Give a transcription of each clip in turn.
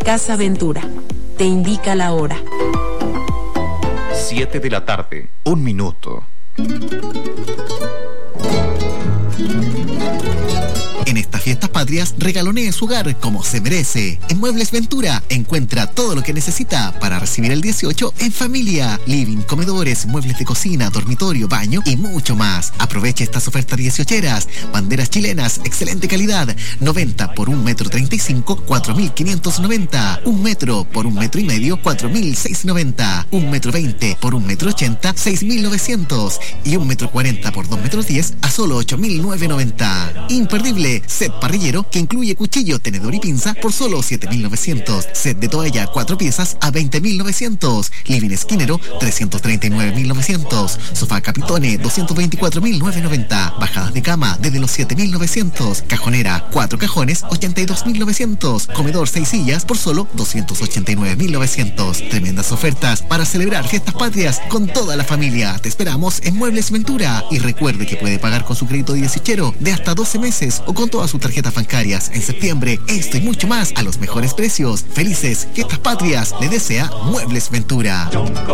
Casa Ventura te indica la hora. 7 de la tarde, 1 minuto. En estas fiestas patrias, regalonee su hogar como se merece. En Muebles Ventura encuentra todo lo que necesita para recibir el 18 en familia. Living, comedores, muebles de cocina, dormitorio, baño y mucho más. Aproveche estas ofertas 18eras. Banderas chilenas, excelente calidad. 90 por 1,35 m, 4.590. 1 metro por 1,5 m, 4.690. 1,20 m por 1,80 m, 6.900. Y 1,40 m por 2,10 m a solo 8.990. Imperdible. Set parrillero que incluye cuchillo, tenedor y pinza por solo 7.900. Set de toalla 4 piezas a 20.900. Living esquinero 339.900. Sofá capitone 224.990. Bajadas de cama desde los 7.900. Cajonera 4 cajones 82.900. Comedor 6 sillas por solo 289.900. Tremendas ofertas para celebrar fiestas patrias con toda la familia. Te esperamos en Muebles Ventura y recuerde que puede pagar con su crédito 18 de hasta 12 meses o con todas sus tarjetas bancarias en septiembre. Esto y mucho más a los mejores precios. Felices fiestas patrias le desea Muebles Ventura.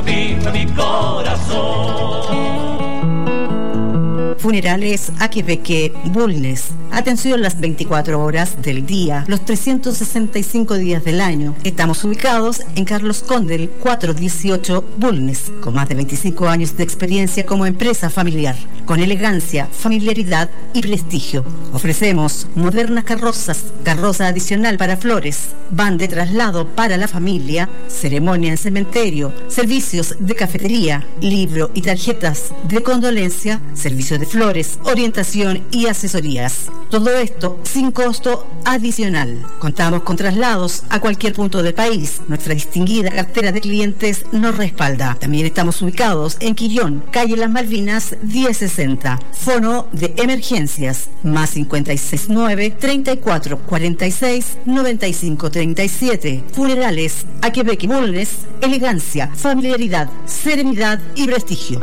Funerales Aquebeque Bulnes. Atención las 24 horas del día, los 365 días del año. Estamos ubicados en Carlos Condel 418 Bulnes, con más de 25 años de experiencia como empresa familiar, con elegancia, familiaridad y prestigio. Ofrecemos modernas carrozas, carroza adicional para flores, van de traslado para la familia, ceremonia en cementerio, servicios de cafetería, libro y tarjetas de condolencia, servicio de flores, orientación y asesorías. Todo esto sin costo adicional. Contamos con traslados a cualquier punto del país. Nuestra distinguida cartera de clientes nos respalda. También estamos ubicados en Quillón, calle Las Malvinas 1060. Fono de emergencias más 569 34 46 95 37. Funerales Aquebeque Bulnes, elegancia, familiaridad, serenidad y prestigio.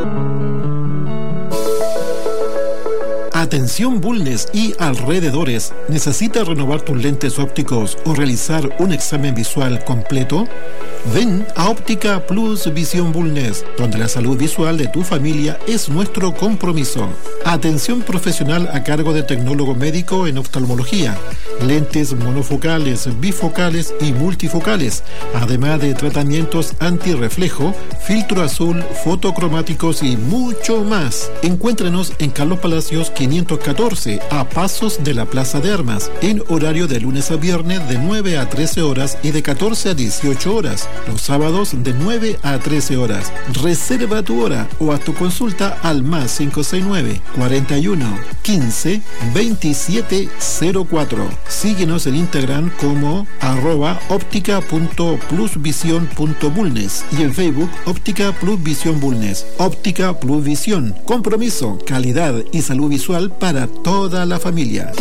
Atención Bulnes y alrededores. ¿Necesitas renovar tus lentes ópticos o realizar un examen visual completo? Ven a Óptica Plus Visión Bulnes, donde la salud visual de tu familia es nuestro compromiso. Atención profesional a cargo de tecnólogo médico en oftalmología, lentes monofocales, bifocales y multifocales, además de tratamientos antirreflejo, filtro azul, fotocromáticos y mucho más. Encuéntranos en Carlos Palacios 514, a pasos de la Plaza de Armas, en horario de lunes a viernes de 9 a 13 horas y de 14 a 18 horas. Los sábados de 9 a 13 horas. Reserva tu hora o haz tu consulta al más 569 41 15 27 04. Síguenos en Instagram como @optica.plusvision.bulnes y en Facebook Óptica Plus Visión Bulnes. Óptica Plus Visión. Compromiso, calidad y salud visual para toda la familia.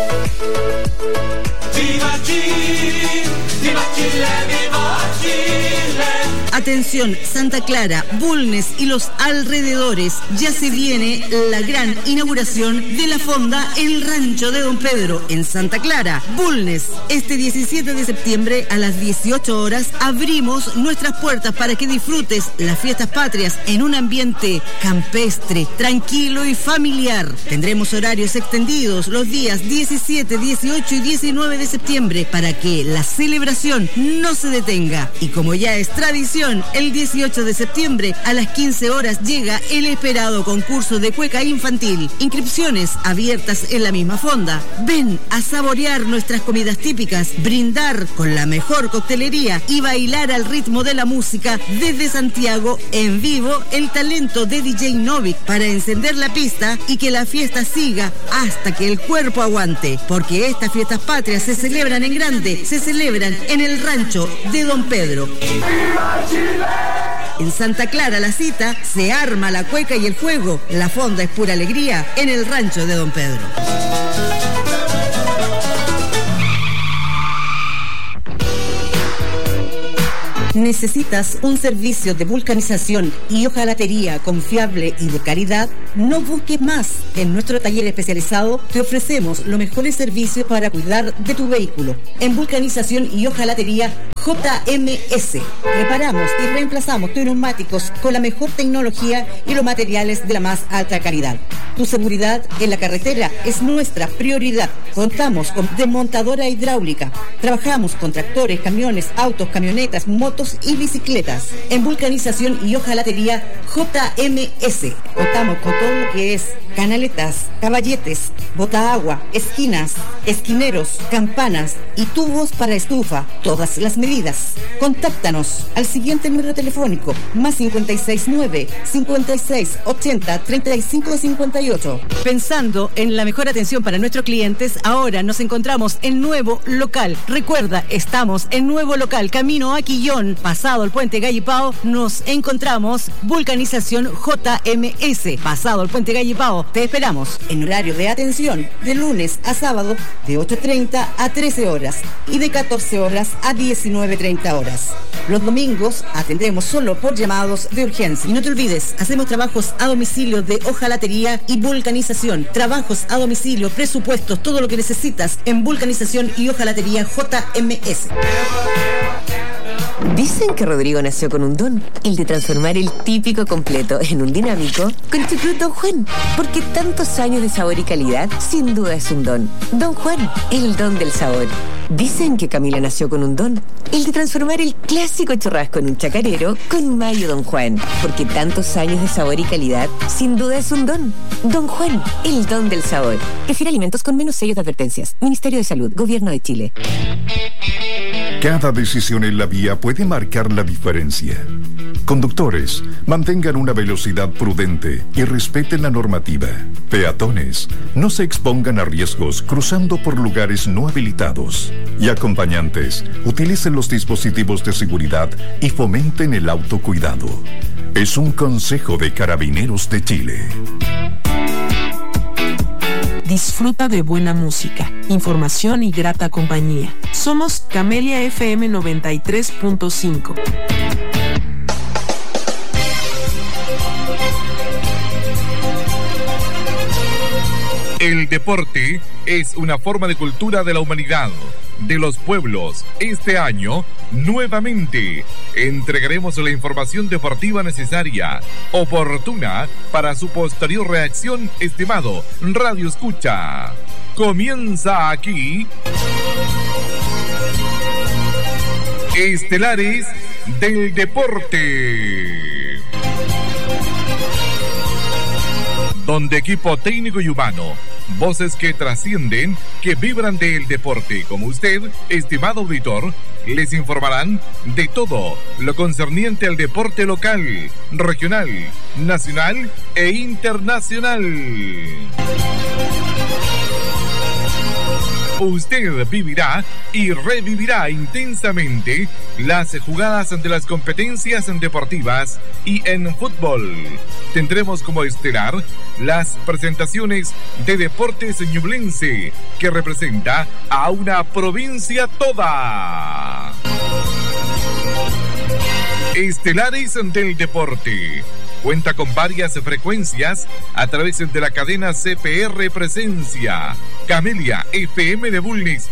¡Viva Chile! ¡Viva Chile! ¡Viva Chile! Atención, Santa Clara, Bulnes y los alrededores. Ya se viene la gran inauguración de la fonda El Rancho de Don Pedro en Santa Clara, Bulnes. Este 17 de septiembre a las 18 horas abrimos nuestras puertas para que disfrutes las fiestas patrias en un ambiente campestre, tranquilo y familiar. Tendremos horarios extendidos los días 17, 18 y 19 de septiembre para que la celebración no se detenga. Y como ya es tradición, el 18 de septiembre a las 15 horas llega el esperado concurso de cueca infantil. Inscripciones abiertas en la misma fonda. Ven a saborear nuestras comidas típicas, brindar con la mejor coctelería y bailar al ritmo de la música desde Santiago en vivo el talento de DJ Novik para encender la pista y que la fiesta siga hasta que el cuerpo aguante. Porque estas fiestas patrias se celebran en grande, se celebran en el rancho de Don Pedro. En Santa Clara la cita, se arma la cueca y el juego. La fonda es pura alegría en el rancho de Don Pedro. ¿Necesitas un servicio de vulcanización y hojalatería confiable y de calidad? No busques más. En nuestro taller especializado te ofrecemos los mejores servicios para cuidar de tu vehículo. En vulcanización y hojalatería JMS. Reparamos y reemplazamos tus neumáticos con la mejor tecnología y los materiales de la más alta calidad. Tu seguridad en la carretera es nuestra prioridad. Contamos con desmontadora hidráulica. Trabajamos con tractores, camiones, autos, camionetas, motos y bicicletas. En vulcanización y hojalatería JMS. Contamos con todo lo que es canaletas, caballetes, botaagua, esquinas, esquineros, campanas y tubos para estufa. Todas las medidas. Contáctanos al siguiente número telefónico: más 569 56 80 35 58. Pensando en la mejor atención para nuestros clientes, ahora nos encontramos en nuevo local. Recuerda, estamos en nuevo local, camino a Quillón, pasado el puente Gallipao, nos encontramos Vulcanización JMS, pasado el puente Gallipao. Te esperamos en horario de atención de lunes a sábado de 8:30 a 13 horas y de 14 horas a 19:30 horas. Los domingos atendemos solo por llamados de urgencia. Y no te olvides, hacemos trabajos a domicilio de hojalatería y vulcanización. Trabajos a domicilio, presupuestos, todo lo que necesitas en vulcanización y hojalatería JMS. Dicen que Rodrigo nació con un don, el de transformar el típico completo en un dinámico con Chucrut Don Juan. Porque tantos años de sabor y calidad, sin duda es un don. Don Juan, el don del sabor. Dicen que Camila nació con un don, el de transformar el clásico churrasco en un chacarero con mayo Don Juan. Porque tantos años de sabor y calidad, sin duda es un don. Don Juan, el don del sabor. Prefiere alimentos con menos sellos de advertencias. Ministerio de Salud, Gobierno de Chile. Cada decisión en la vía puede marcar la diferencia. Conductores, mantengan una velocidad prudente y respeten la normativa. Peatones, no se expongan a riesgos cruzando por lugares no habilitados. Y acompañantes, utilicen los dispositivos de seguridad y fomenten el autocuidado. Es un consejo de Carabineros de Chile. Disfruta de buena música, información y grata compañía. Somos Camelia FM 93.5. El deporte es una forma de cultura de la humanidad, de los pueblos. Este año, nuevamente, entregaremos la información deportiva necesaria, oportuna para su posterior reacción, estimado Radio Escucha. Comienza aquí Estelares del Deporte, donde equipo técnico y humano, voces que trascienden, que vibran del deporte, como usted, estimado auditor, les informarán de todo lo concerniente al deporte local, regional, nacional e internacional. Usted vivirá y revivirá intensamente las jugadas de las competencias deportivas y en fútbol. Tendremos como estelar las presentaciones de Deportes Ñublense, que representa a una provincia toda. Estelares del Deporte. Cuenta con varias frecuencias a través de la cadena CPR Presencia, Camelia FM de Bulnes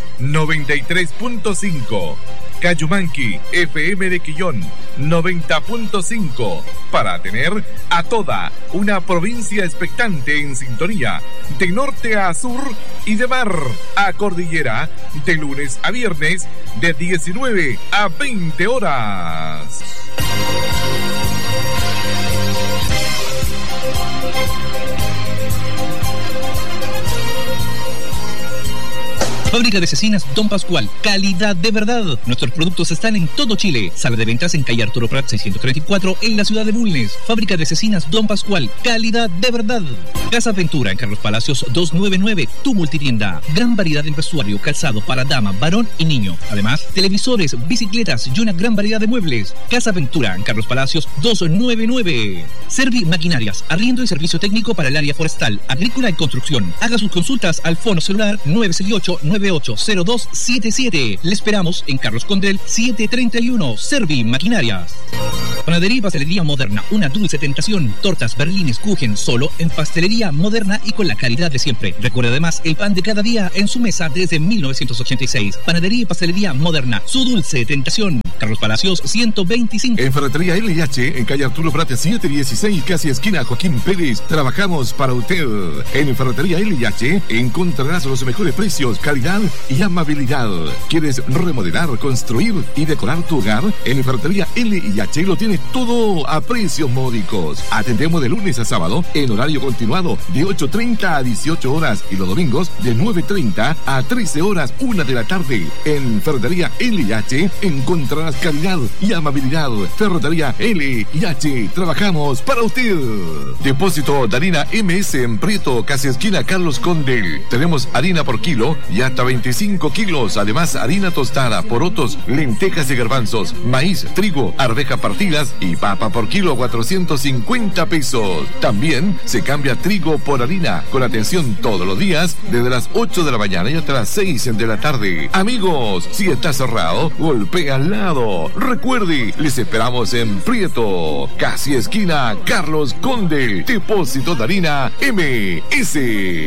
93.5, Cayumanqui FM de Quillón 90.5, para tener a toda una provincia expectante en sintonía de norte a sur y de mar a cordillera, de lunes a viernes de 19 a 20 horas. Fábrica de cecinas Don Pascual, calidad de verdad. Nuestros productos están en todo Chile. Sala de ventas en calle Arturo Prat 634 en la ciudad de Bulnes. Fábrica de cecinas Don Pascual, calidad de verdad. Casa Ventura en Carlos Palacios 299, tu multitienda. Gran variedad en vestuario, calzado para dama, varón y niño. Además, televisores, bicicletas y una gran variedad de muebles. Casa Ventura en Carlos Palacios 299. Servi Maquinarias, arriendo y servicio técnico para el área forestal, agrícola y construcción. Haga sus consultas al fono celular 968 9 998-0277. Le esperamos en Carlos Condel 731, Servi Maquinarias. Panadería y Pastelería Moderna, una dulce tentación. Tortas, berlines, kuchen, solo en Pastelería Moderna y con la calidad de siempre. Recuerde además el pan de cada día en su mesa desde 1986. Panadería y Pastelería Moderna, su dulce tentación. Carlos Palacios 125. En Ferretería LH, en calle Arturo Prat 716, casi esquina Joaquín Pérez, trabajamos para usted. En Ferretería LH encontrarás los mejores precios, calidad y amabilidad. ¿Quieres remodelar, construir y decorar tu hogar? En Ferretería LH lo tienes todo a precios módicos. Atendemos de lunes a sábado en horario continuado de 8:30 a 18 horas y los domingos de 9:30 a 13 horas, 1 de la tarde. En Ferretería LH encontrarás calidad y amabilidad. Ferretería LH, trabajamos para usted. Depósito de harina MS en Prieto, casi esquina Carlos Condel. Tenemos harina por kilo y hasta 25 kilos. Además, harina tostada, porotos, lentejas y garbanzos, maíz, trigo, arveja partidas y papa por kilo, 450 pesos. También se cambia trigo por harina, con atención todos los días, desde las 8 de la mañana y hasta las 6 de la tarde. Amigos, si está cerrado, golpea al lado. Recuerde, les esperamos en Prieto, casi esquina Carlos Condel. Depósito de harina MS.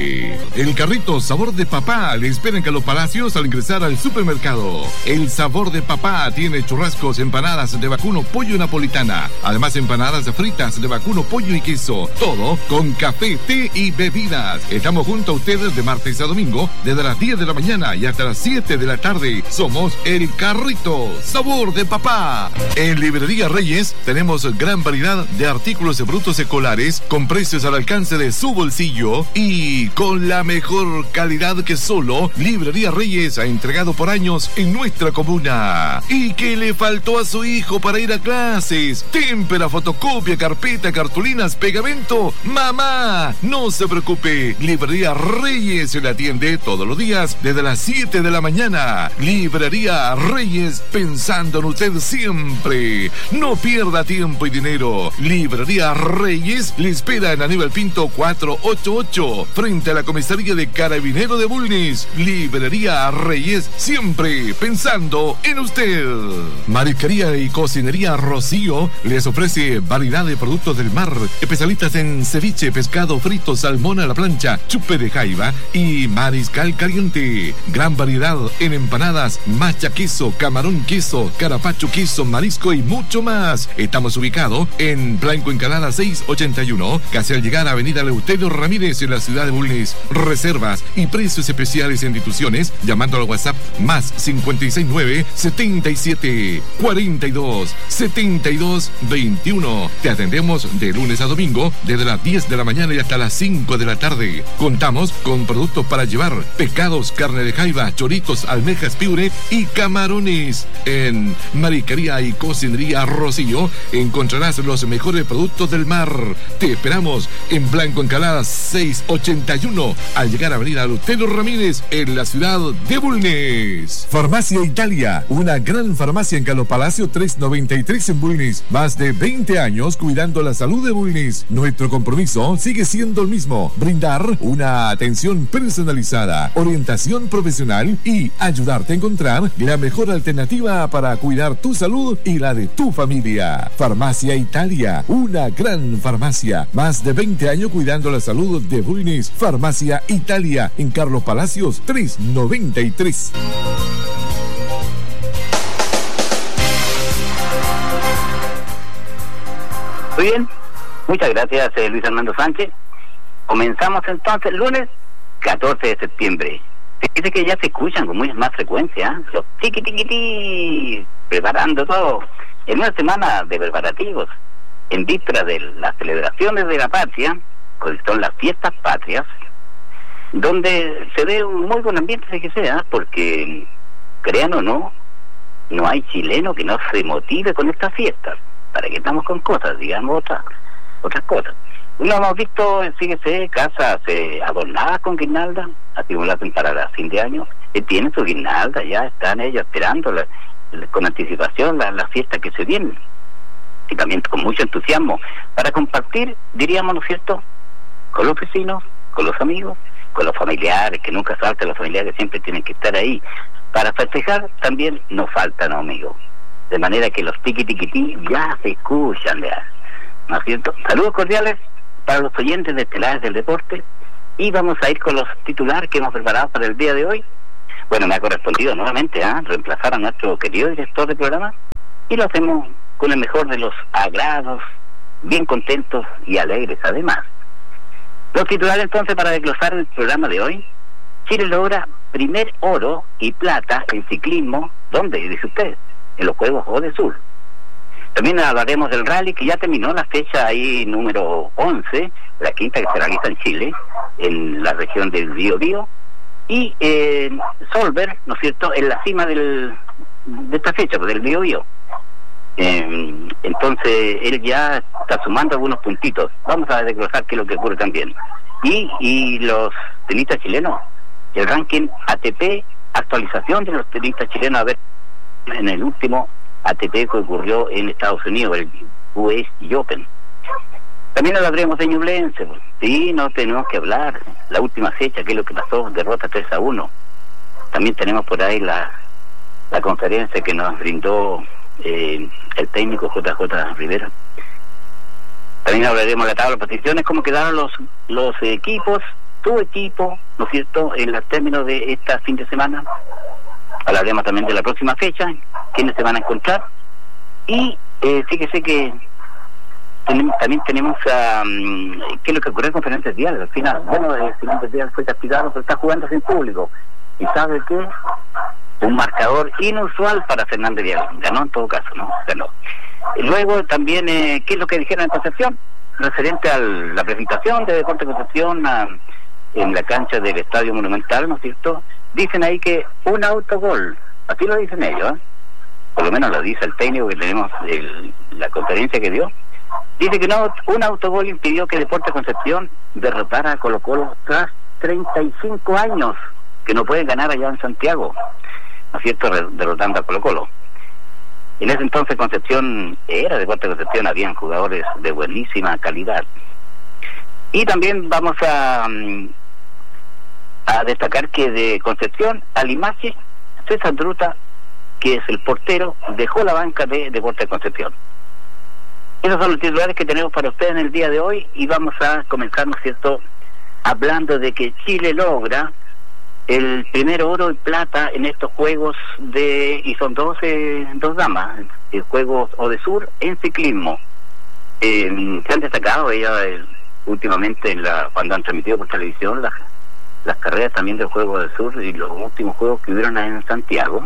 El carrito Sabor de Papá le espera en Carlos Palacios al ingresar al supermercado. El Sabor de Papá tiene churrascos, empanadas de vacuno, pollo napolitana. Además, empanadas fritas de vacuno, pollo y queso. Todo con café, té y bebidas. Estamos junto a ustedes de martes a domingo, desde las 10 de la mañana y hasta las 7 de la tarde. Somos el carrito Sabor de Papá. En Librería Reyes tenemos gran variedad de artículos brutos escolares con precios al alcance de su bolsillo y con la mejor calidad que solo Librería Reyes ha entregado por años en nuestra comuna. ¿Y qué le faltó a su hijo para ir a clases? Témpera, fotocopia, carpeta, cartulinas, pegamento. Mamá, no se preocupe. Librería Reyes se le atiende todos los días desde las 7 de la mañana. Librería Reyes, pensando en usted siempre. No pierda tiempo y dinero. Librería Reyes le espera en Aníbal Pinto 488, frente a la comisaría de Carabinero de Bulnes. Librería Reyes, siempre pensando en usted. Marisquería y Cocinería Rocío les ofrece variedad de productos del mar, especialistas en ceviche, pescado frito, salmón a la plancha, chupe de jaiba y mariscal caliente. Gran variedad en empanadas, macha queso, camarón queso, carapacho queso, marisco y mucho más. Estamos ubicados en Blanco Encalada 681, casi al llegar a Avenida Eleuterio Ramírez en la ciudad de Bulnes. Reservas y precios especiales en instituciones llamando al WhatsApp más 569 77 42 72 21. Te atendemos de lunes a domingo desde las 10 de la mañana y hasta las 5 de la tarde. Contamos con productos para llevar, pescados, carne de jaiba, choritos, almejas, piure y camarones. En Marisquería y Cocinería Rocío encontrarás los mejores productos del mar. Te esperamos en Blanco Encalada 681 al llegar a Avenida Eleuterio Ramírez en la ciudad de Bulnes. Farmacia Italia, una gran farmacia en Carlos Palacio 393 en Bulnes. Más de 20 años cuidando la salud de Bulnes. Nuestro compromiso sigue siendo el mismo: brindar una atención personalizada, orientación profesional y ayudarte a encontrar la mejor alternativa para cuidar tu salud y la de tu familia. Farmacia Italia, una gran farmacia. Más de 20 años cuidando la salud de Bulnes. Farmacia Italia en Carlos Palacios 393. Muy bien, muchas gracias Luis Armando Sánchez. Comenzamos entonces el lunes 14 de septiembre. Se dice que ya se escuchan con mucha más frecuencia, los tiqui, preparando todo en una semana de preparativos, en víspera de las celebraciones de la patria, que son las fiestas patrias, donde se ve un muy buen ambiente de que sea, porque, crean o no, no hay chileno que no se motive con estas fiestas. ¿Para qué estamos con cosas? Digamos otras cosas. No hemos visto, fíjese, casas adornadas con guirnalda, así como lo hacen para la fin de año. Tienen su guirnalda, ya están ellos esperando con anticipación la fiesta que se viene. Y también con mucho entusiasmo, para compartir, diríamos, ¿no es cierto?, con los vecinos, con los amigos, con los familiares, que nunca faltan los familiares, que siempre tienen que estar ahí. Para festejar también no faltan, amigos. De manera que los tiqui-tiqui-ti ya se escuchan, ¿no es cierto? Saludos cordiales para los oyentes de Estelares del Deporte, y vamos a ir con los titulares que hemos preparado para el día de hoy. Bueno, me ha correspondido nuevamente reemplazar a nuestro querido director de programa, y lo hacemos con el mejor de los agrados, bien contentos y alegres además. Los titulares entonces para desglosar el programa de hoy. Chile logra primer oro y plata en ciclismo, ¿dónde? Dice usted, en los Juegos Odesur. También hablaremos del rally, que ya terminó la fecha ahí número 11, la quinta que se realiza en Chile, en la región del Biobío, y Solberg, ¿no es cierto?, en la cima de esta fecha, del Biobío. Entonces él ya está sumando algunos puntitos. Vamos a desglosar qué es lo que ocurre también. Y los tenistas chilenos, el ranking ATP, actualización de los tenistas chilenos, a ver, en el último ATP que ocurrió en Estados Unidos, el US Open. También hablaremos de Ñublense. Sí, no tenemos que hablar. La última fecha, qué es lo que pasó, derrota 3-1. También tenemos por ahí la conferencia que nos brindó el técnico JJ Rivera. También hablaremos de la tabla de posiciones, cómo quedaron los equipos, tu equipo, ¿no es cierto?, en el término de esta fin de semana. Hablaremos también de la próxima fecha, quiénes se van a encontrar. Y fíjese que también tenemos qué es lo que ocurrió en Conferencias Dial al final. Bueno, el Conferencias Dial fue castigado, pero está jugando sin público. ¿Y sabe qué? Un marcador inusual para Fernández Vial. Ganó en todo caso, ¿no? Ganó. Luego también, ¿qué es lo que dijeron en Concepción? Referente a la presentación de Deportes Concepción en la cancha del Estadio Monumental, ¿no es cierto? Dicen ahí que un autogol, así lo dicen ellos, por lo menos lo dice el técnico que tenemos la conferencia que dio. Dice que no, un autogol impidió que Deportes Concepción derrotara a Colo-Colo tras 35 años, que no pueden ganar allá en Santiago, ¿no es cierto?, derrotando a Colo-Colo. En ese entonces Concepción era Deportes Concepción, habían jugadores de buenísima calidad. Y también vamos a destacar que de Concepción a Limache, César Druta, que es el portero, dejó la banca de Deportes Concepción. Esos son los titulares que tenemos para ustedes en el día de hoy, y vamos a comenzar, ¿no es cierto?, hablando de que Chile logra el primer oro y plata en estos juegos y son dos damas, Juegos Odesur en ciclismo. Se han destacado ellas últimamente cuando han transmitido por televisión las carreras también del Juego Odesur y los últimos juegos que hubieron en Santiago.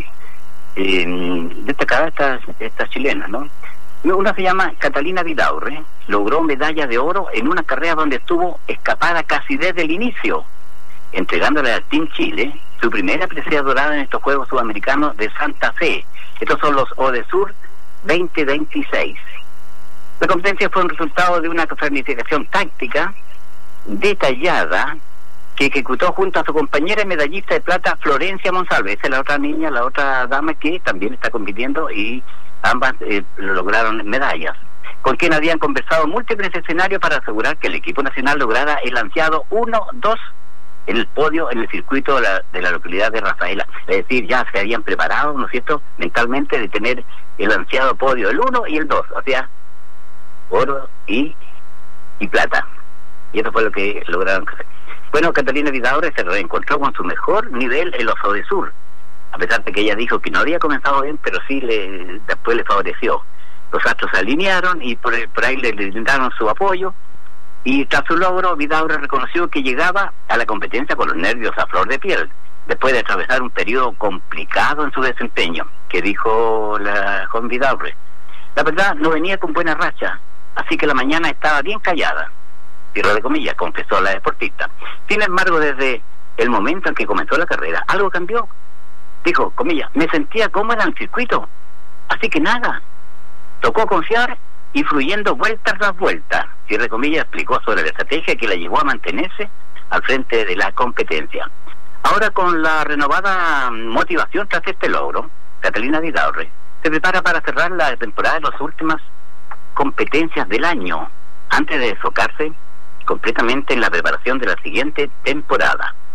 Destacadas estas chilenas, ¿no? Una se llama Catalina Vidaurre, logró medalla de oro en una carrera donde estuvo escapada casi desde el inicio, entregándole al Team Chile su primera presea dorada en estos Juegos Sudamericanos de Santa Fe. Estos son los Odesur 2026. La competencia fue un resultado de una planificación táctica detallada que ejecutó junto a su compañera y medallista de plata Florencia Monsalve. Esa es la otra niña, la otra dama que también está compitiendo, y ambas lograron medallas, con quien habían conversado múltiples escenarios para asegurar que el equipo nacional lograra el ansiado 1-2 en el podio en el circuito de la localidad de Rafaela. Es decir, ya se habían preparado, ¿no es cierto?, mentalmente de tener el ansiado podio, el 1 y el 2, o sea, oro y plata. Y eso fue lo que lograron hacer. Bueno, Catalina Vidaurre se reencontró con su mejor nivel en los Odesur, a pesar de que ella dijo que no había comenzado bien, pero sí después le favoreció. Los astros se alinearon y por ahí le brindaron su apoyo. Y tras su logro, Vidaurre reconoció que llegaba a la competencia con los nervios a flor de piel, después de atravesar un periodo complicado en su desempeño, que dijo la joven Vidaurre. La verdad, no venía con buena racha, así que la mañana estaba bien callada, cierre de comillas, confesó la deportista. Sin embargo, desde el momento en que comenzó la carrera, algo cambió. Dijo, comillas, me sentía cómoda en el circuito, así que nada, tocó confiar y fluyendo vuelta tras vuelta, cierre de comillas, explicó sobre la estrategia que la llevó a mantenerse al frente de la competencia. Ahora, con la renovada motivación tras este logro, Catalina Vidaurre se prepara para cerrar la temporada de las últimas competencias del año, antes de enfocarse completamente en la preparación de la siguiente temporada.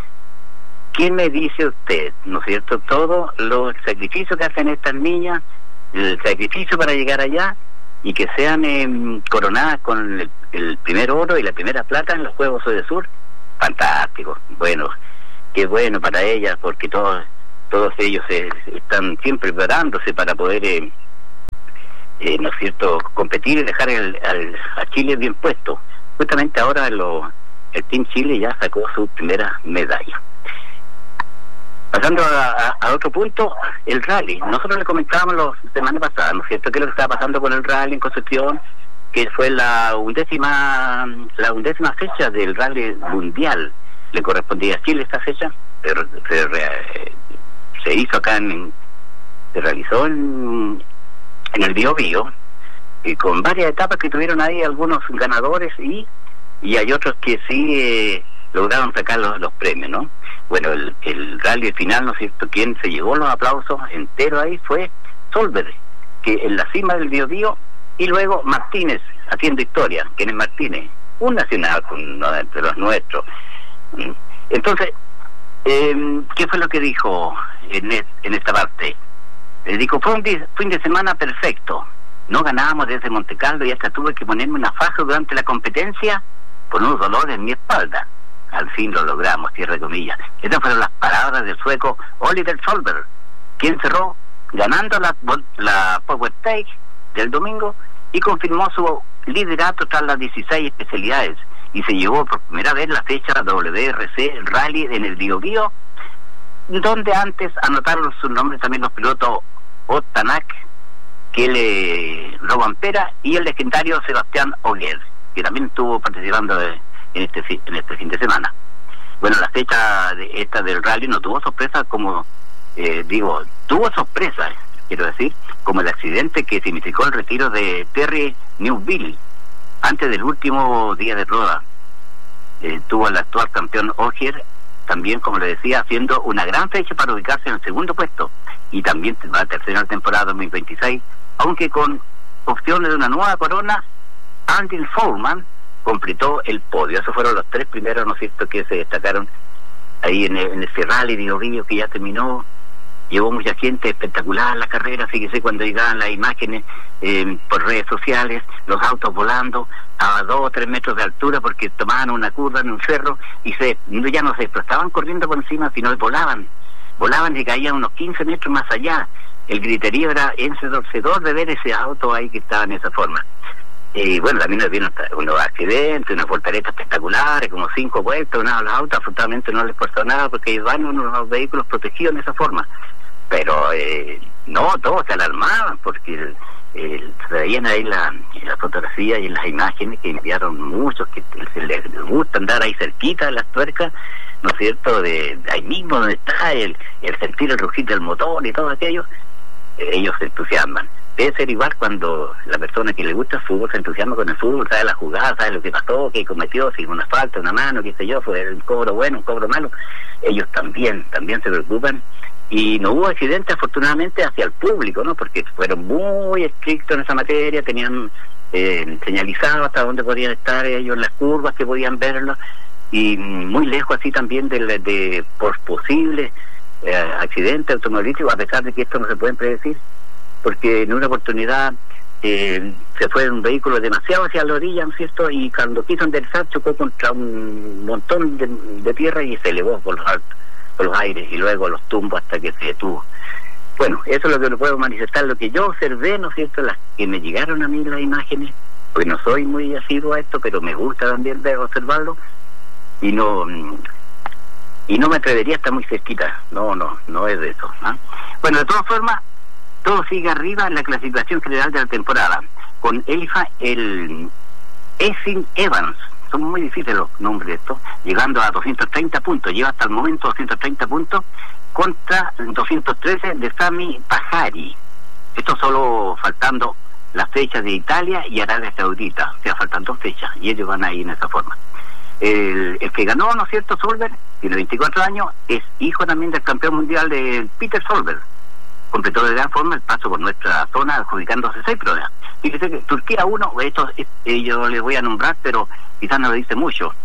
¿Qué me dice usted? ¿No es cierto? Todo el sacrificio que hacen estas niñas, el sacrificio para llegar allá y que sean coronadas con el primer oro y la primera plata en los Juegos de Sur, fantástico. Bueno, qué bueno para ellas, porque todos ellos están siempre preparándose para poder, ¿no es cierto?, competir y dejar a Chile bien puesto. Justamente ahora el Team Chile ya sacó su primera medalla. Pasando a otro punto, el rally. Nosotros le comentábamos la semana pasada, ¿no es cierto?, qué es lo que estaba pasando con el rally en Concepción, que fue la undécima fecha del rally mundial. Le correspondía a Chile esta fecha, pero se hizo acá se realizó en el Biobío, y con varias etapas que tuvieron ahí algunos ganadores y hay otros que sí lograron sacar los premios, ¿no? Bueno, el rally final, ¿no es cierto?, quien se llevó los aplausos enteros ahí fue Solberg, que en la cima del Biobío, y luego Martínez haciendo historia. ¿Quién es Martínez? Un nacional, uno de los nuestros. Entonces, ¿qué fue lo que dijo en esta parte? Dijo, fue un fin de semana perfecto. No ganábamos desde Montecarlo y hasta tuve que ponerme una faja durante la competencia por unos dolores en mi espalda. Al fin lo logramos, cierre comillas. Estas fueron las palabras del sueco Oliver Solberg, quien cerró ganando la Power Stage del domingo y confirmó su liderato tras las 16 especialidades y se llevó por primera vez la fecha WRC Rally en el Biobío, donde antes anotaron sus nombres también los pilotos Otanak, Robampera y el legendario Sebastián Ogier, que también estuvo participando en este fin de semana. Bueno, la fecha del rally no tuvo sorpresa, tuvo sorpresa, quiero decir, como el accidente que significó el retiro de Terry Newville antes del último día de prueba. Tuvo el actual campeón Ogier también, como le decía, haciendo una gran fecha para ubicarse en el segundo puesto, y también va a tercera temporada 2026, aunque con opciones de una nueva corona. Andy Foreman completó el podio. Esos fueron los tres primeros, ¿no es cierto?, que se destacaron ahí en ese rally Biobío que ya terminó. Llevó mucha gente, espectacular la carrera. Fíjese cuando llegaban las imágenes por redes sociales, los autos volando a 2 o 3 metros de altura porque tomaban una curva en un cerro y ya no se estaban corriendo por encima, sino volaban y caían unos 15 metros más allá. El griterío era ensordecedor de ver ese auto ahí que estaba en esa forma. Y bueno, también nos vieron unos accidentes, unas volteretas espectaculares, como 5 vueltas, los autos afortunadamente no les pasó nada porque ellos van unos vehículos protegidos en esa forma. Pero no, todos se alarmaban porque se veían ahí la fotografía y las imágenes que enviaron muchos que les gusta andar ahí cerquita de las tuercas, ¿no es cierto?, de ahí mismo donde está el sentir el rugir del motor y todo aquello. Ellos se entusiasman. Debe ser igual cuando la persona que le gusta el fútbol se entusiasma con el fútbol, sabe la jugada, sabe lo que pasó, que cometió, si una falta, una mano, qué sé yo, fue un cobro bueno, un cobro malo. Ellos también se preocupan. Y no hubo accidentes, afortunadamente, hacia el público, ¿no?, porque fueron muy estrictos en esa materia, tenían señalizado hasta dónde podían estar ellos en las curvas, que podían verlo, y muy lejos así también de por posibles accidentes automovilísticos, a pesar de que esto no se pueden predecir, porque en una oportunidad se fue un vehículo demasiado hacia la orilla, ¿no es cierto?, y cuando quiso enderezar chocó contra un montón de tierra y se elevó por los aires y luego los tumbos hasta que se detuvo. Bueno, eso es lo que le puedo manifestar, lo que yo observé, ¿no es cierto?, las que me llegaron a mí las imágenes, porque no soy muy asiduo a esto, pero me gusta también observarlo, y no me atrevería a estar muy cerquita, no es de eso, ¿no? Bueno, de todas formas, todo sigue arriba en la clasificación general de la temporada, con el Essing Evans, son muy difíciles los nombres de estos, llegando a 230 puntos, lleva hasta el momento 230 puntos, contra 213 de Sami Pajari. Esto solo faltando las fechas de Italia y Arabia Saudita, o sea, faltan 2 fechas, y ellos van ahí en esa forma. El que ganó, ¿no es cierto?, Solberg, tiene 24 años, es hijo también del campeón mundial de Peter Solberg. Completó de gran forma el paso por nuestra zona, adjudicándose 6 pruebas. Fíjese que Turquía 1, esto yo les voy a nombrar, pero quizás no le dice mucho.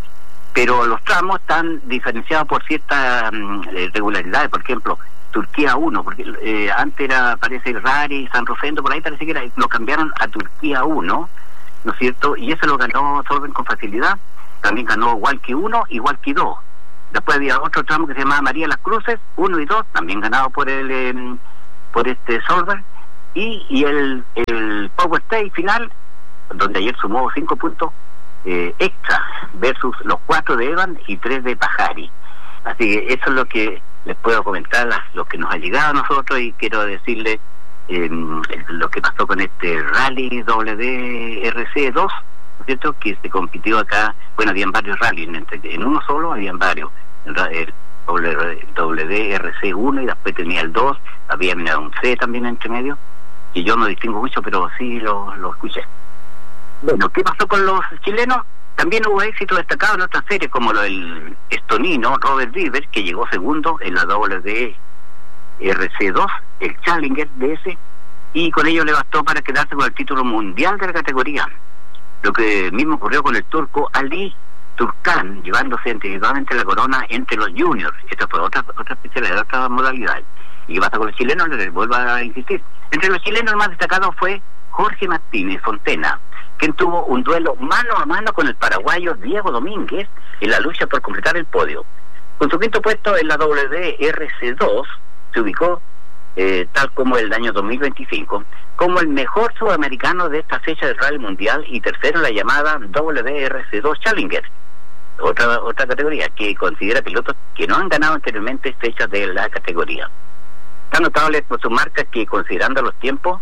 pero los tramos están diferenciados por ciertas regularidades. Por ejemplo, Turquía 1, porque antes parece el Rari, San Rosendo, por ahí parece que lo cambiaron a Turquía 1, ¿no es cierto? Y eso lo ganó Solven con facilidad. También ganó Walkie 1 y Walkie 2. Después había otro tramo que se llamaba María Las Cruces, 1 y 2, también ganado por Solven. Y el Power Stage final, donde ayer sumó 5 puntos extra, versus los 4 de Evan y 3 de Pajari. Así que eso es lo que les puedo comentar, lo que nos ha llegado a nosotros, y quiero decirles lo que pasó con este Rally WRC 2, ¿no es cierto?, que se compitió acá. Bueno, habían varios rallies, en uno solo habían varios, el WRC 1, y después tenía el 2, había un C también entre medio, que yo no distingo mucho, pero sí lo escuché. Bueno, ¿qué pasó con los chilenos? También hubo éxito destacado en otras series, como el estonino Robert Bieber, que llegó segundo en la WRC 2, el Challenger DS, y con ello le bastó para quedarse con el título mundial de la categoría. Lo que mismo ocurrió con el turco Ali Turkan, llevándose individualmente la corona entre los juniors. Esta fue otra especialidad, otra modalidad. ¿Y qué pasa con los chilenos? Les vuelvo a insistir. Entre los chilenos el más destacado fue Jorge Martínez Fontena, quien tuvo un duelo mano a mano con el paraguayo Diego Domínguez en la lucha por completar el podio. Con su quinto puesto en la WRC 2 se ubicó, tal como el año 2025, como el mejor sudamericano de esta fecha del Rally Mundial, y tercero en la llamada WRC 2 Challenger, otra categoría que considera pilotos que no han ganado anteriormente fechas de la categoría. Tan notable por su marca que, considerando los tiempos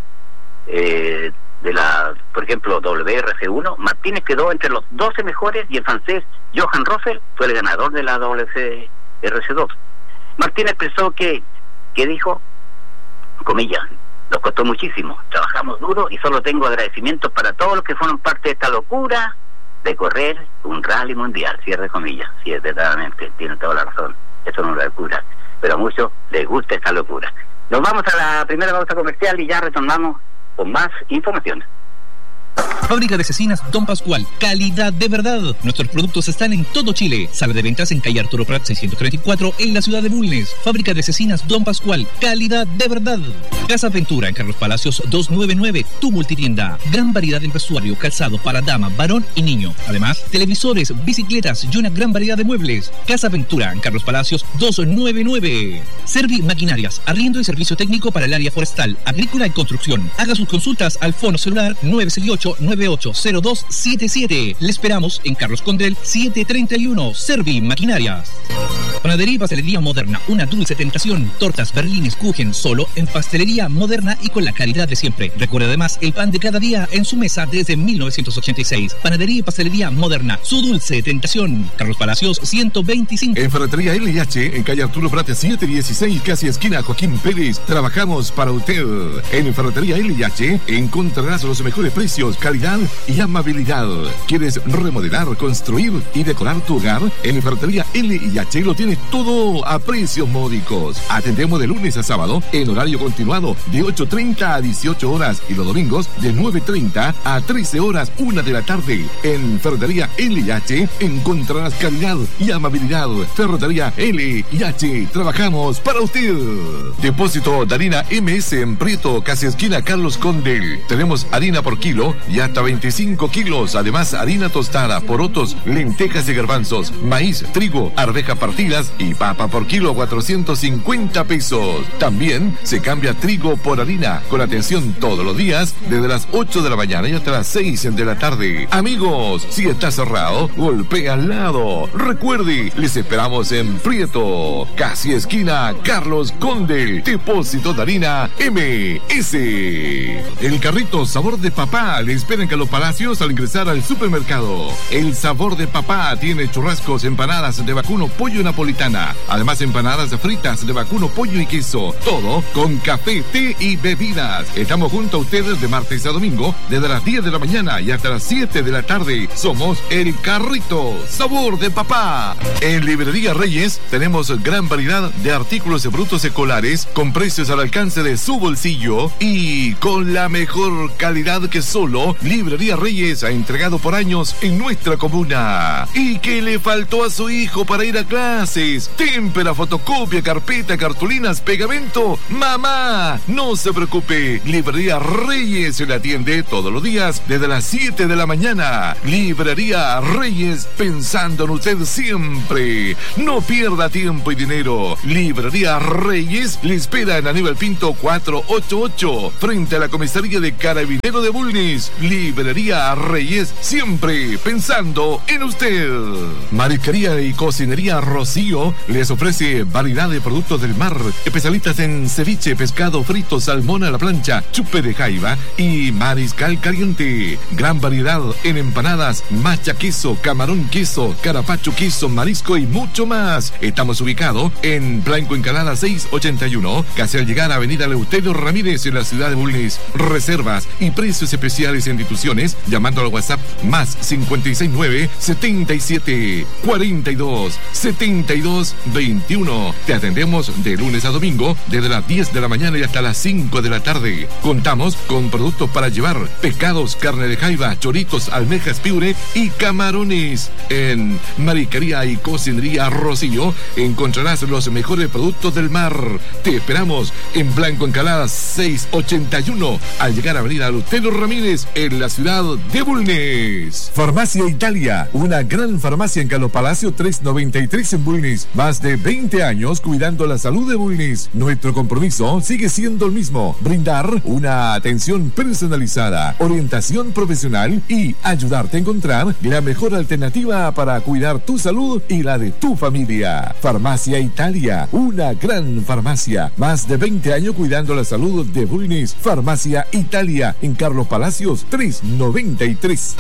por ejemplo, WRC1, Martínez quedó entre los 12 mejores, y el francés Johan Russell fue el ganador de la WRC2. Martínez expresó que dijo, comillas, nos costó muchísimo, trabajamos duro y solo tengo agradecimientos para todos los que fueron parte de esta locura de correr un rally mundial, cierre comillas. Sí, verdaderamente, tiene toda la razón, eso no es una locura, pero a muchos les gusta esta locura. Nos vamos a la primera pausa comercial y ya retornamos con más información. Fábrica de Cecinas Don Pascual, calidad de verdad. Nuestros productos están en todo Chile. Sala de ventas en calle Arturo Prat 634 en la ciudad de Bulnes. Fábrica de Cecinas Don Pascual, calidad de verdad. Casa Ventura en Carlos Palacios 299, tu multitienda. Gran variedad en vestuario, calzado para dama, varón y niño. Además, televisores, bicicletas y una gran variedad de muebles. Casa Ventura en Carlos Palacios 299. Servi Maquinarias, arriendo y servicio técnico para el área forestal, agrícola y construcción. Haga sus consultas al fono celular 968-980277. Le esperamos en Carlos Condel 731. Servi Maquinarias. Panadería y Pastelería Moderna, una dulce tentación. Tortas, berlines, kuchen, solo en Pastelería Moderna y con la calidad de siempre. Recuerde además el pan de cada día en su mesa desde 1986. Panadería y Pastelería Moderna, su dulce tentación. Carlos Palacios 125. En Ferretería LH, en calle Arturo Prat 716, casi esquina Joaquín Pérez, trabajamos para usted. En Ferretería LH encontrarás los mejores precios, calidad y amabilidad. ¿Quieres remodelar, construir y decorar tu hogar? En Ferretería LH lo tienes todo a precios módicos. Atendemos de lunes a sábado en horario continuado de 8:30 a 18 horas y los domingos de 9:30 a 13 horas, 1 de la tarde. En Ferretería LH encontrarás calidad y amabilidad. Ferretería LH, trabajamos para usted. Depósito de harina MS en Prieto, casi esquina Carlos Condel. Tenemos harina por kilo y hasta 25 kilos. Además, harina tostada, porotos, lentejas y garbanzos, maíz, trigo, arveja partidas y papa por kilo a 450 pesos. También se cambia trigo por harina, con atención todos los días desde las 8 de la mañana y hasta las 6 de la tarde. Amigos, si está cerrado, golpea al lado. Recuerde, les esperamos en Prieto, casi esquina Carlos Condel. Depósito de harina MS. El carrito Sabor de Papá le espera en Carlos Palacios al ingresar al supermercado. El Sabor de Papá tiene churrascos, empanadas de vacuno, pollo napolitano napolitana. Además, empanadas fritas de vacuno, pollo y queso. Todo con café, té y bebidas. Estamos junto a ustedes de martes a domingo, desde las 10 de la mañana y hasta las 7 de la tarde. Somos El Carrito, sabor de papá. En Librería Reyes tenemos gran variedad de artículos brutos escolares con precios al alcance de su bolsillo y con la mejor calidad que solo Librería Reyes ha entregado por años en nuestra comuna. ¿Y qué le faltó a su hijo para ir a clases? Témpera, fotocopia, carpeta, cartulinas, pegamento. Mamá, no se preocupe. Librería Reyes se le atiende todos los días desde las 7 de la mañana. Librería Reyes, pensando en usted siempre. No pierda tiempo y dinero. Librería Reyes le espera en Aníbal Pinto 488, frente a la comisaría de Carabinero de Bulnes. Librería Reyes, siempre pensando en usted. Marisquería y Cocinería Rocío les ofrece variedad de productos del mar, especialistas en ceviche, pescado frito, salmón a la plancha, chupe de jaiba y mariscal caliente. Gran variedad en empanadas, macha queso, camarón queso, carapacho queso, marisco y mucho más. Estamos ubicados en Blanco Encalada 681, casi al llegar a Avenida Eleuterio Ramírez en la ciudad de Bulnes. Reservas y precios especiales en instituciones llamando al WhatsApp más 569 77 42 72 21. Te atendemos de lunes a domingo desde las 10 de la mañana y hasta las 5 de la tarde. Contamos con productos para llevar, pescados, carne de jaiba, choritos, almejas, piure y camarones. En Marisquería y Cocinería Rocío encontrarás los mejores productos del mar. Te esperamos en Blanco Encalada 681 al llegar a Avenida Eleuterio Ramírez en la ciudad de Bulnes. Farmacia Italia, una gran farmacia en Carlos Palacio 393 en Bulnes. Más de 20 años cuidando la salud de Bulnes. Nuestro compromiso sigue siendo el mismo: brindar una atención personalizada, orientación profesional y ayudarte a encontrar la mejor alternativa para cuidar tu salud y la de tu familia. Farmacia Italia, una gran farmacia. Más de 20 años cuidando la salud de Bulnes. Farmacia Italia en Carlos Palacios 393.